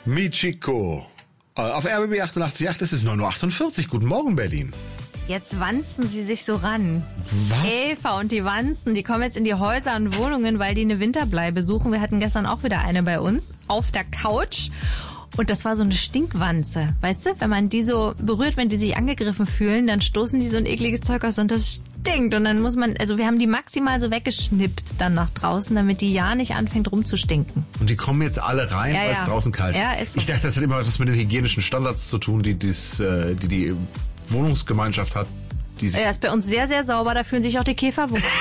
Michiko. Auf RBB 88.8 ist es 9.48 Uhr. Guten Morgen, Berlin. Jetzt wanzen sie sich so ran. Was? Eva und die Wanzen, die kommen jetzt in die Häuser und Wohnungen, weil die eine Winterbleibe suchen. Wir hatten gestern auch wieder eine bei uns auf der Couch. Und das war so eine Stinkwanze. Weißt du, wenn man die so berührt, wenn die sich angegriffen fühlen, dann stoßen die so ein ekliges Zeug aus und das stinkt. Und dann muss man, also wir haben die maximal so weggeschnippt dann nach draußen, damit die ja nicht anfängt rumzustinken. Und die kommen jetzt alle rein, weil es draußen kalt ist. Ja, ist so. Ich dachte, das hat immer etwas mit den hygienischen Standards zu tun, die Wohnungsgemeinschaft hat. Ja, ist bei uns sehr, sehr sauber, da fühlen sich auch die Käfer wohl.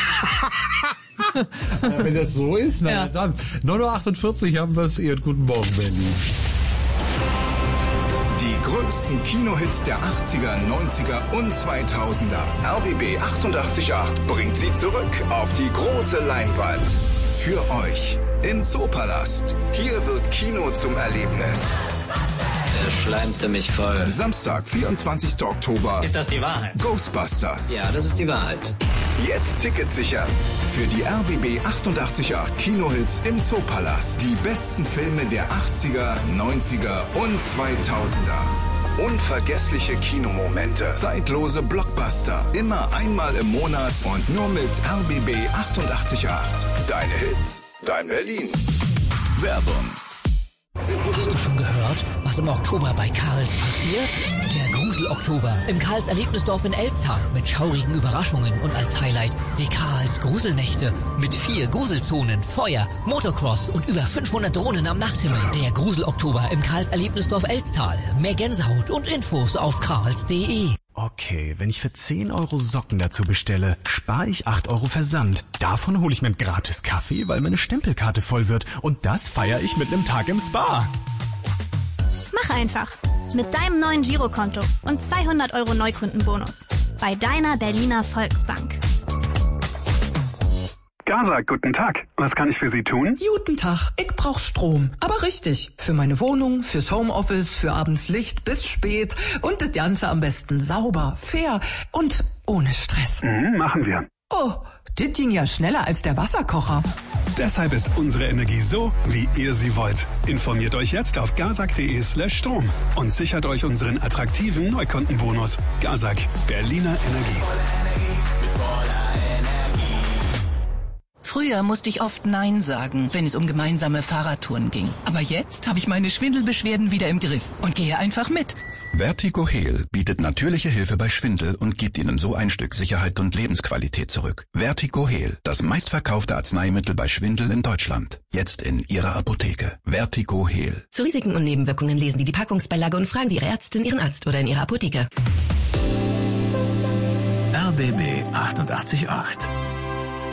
Wenn das so ist, na Ja. dann. 9.48 Uhr haben wir es. Guten Morgen, Berlin. Die größten Kinohits der 80er, 90er und 2000er. RBB 88.8 bringt sie zurück auf die große Leinwand. Für euch im Zoopalast. Hier wird Kino zum Erlebnis. Er schleimte mich voll. Samstag, 24. Oktober. Ist das die Wahrheit? Ghostbusters. Ja, das ist die Wahrheit. Jetzt Ticket sichern. Für die RBB 88.8 Kinohits im Zoopalast. Die besten Filme der 80er, 90er und 2000er. Unvergessliche Kinomomente. Zeitlose Blockbuster. Immer einmal im Monat und nur mit RBB 88.8. Deine Hits, dein Berlin. Werbung. Hast du schon gehört, was im Oktober bei Karls passiert? Der Grusel-Oktober im Karls Erlebnisdorf in Elztal mit schaurigen Überraschungen und als Highlight die Karls Gruselnächte mit 4 Gruselzonen, Feuer, Motocross und über 500 Drohnen am Nachthimmel. Der Grusel-Oktober im Karls Erlebnisdorf Elztal. Mehr Gänsehaut und Infos auf karls.de. Okay, wenn ich für 10 Euro Socken dazu bestelle, spare ich 8 Euro Versand. Davon hole ich mir einen gratis Kaffee, weil meine Stempelkarte voll wird. Und das feiere ich mit einem Tag im Spa. Mach einfach. Mit deinem neuen Girokonto und 200 Euro Neukundenbonus. Bei deiner Berliner Volksbank. Gaza, guten Tag. Was kann ich für Sie tun? Guten Tag, ich brauch Strom. Aber richtig. Für meine Wohnung, fürs Homeoffice, für abends Licht bis spät. Und das Ganze am besten sauber, fair und ohne Stress. Machen wir. Oh, das ging ja schneller als der Wasserkocher. Deshalb ist unsere Energie so, wie ihr sie wollt. Informiert euch jetzt auf gazak.de/Strom und sichert euch unseren attraktiven Neukundenbonus. Gazak, Berliner Energie. Früher musste ich oft Nein sagen, wenn es um gemeinsame Fahrradtouren ging. Aber jetzt habe ich meine Schwindelbeschwerden wieder im Griff und gehe einfach mit. Vertigo Heal bietet natürliche Hilfe bei Schwindel und gibt Ihnen so ein Stück Sicherheit und Lebensqualität zurück. Vertigo Heal, das meistverkaufte Arzneimittel bei Schwindel in Deutschland. Jetzt in Ihrer Apotheke. Vertigo Heal. Zu Risiken und Nebenwirkungen lesen Sie die Packungsbeilage und fragen Sie Ihre Ärztin, Ihren Arzt oder in Ihrer Apotheke. RBB 88.8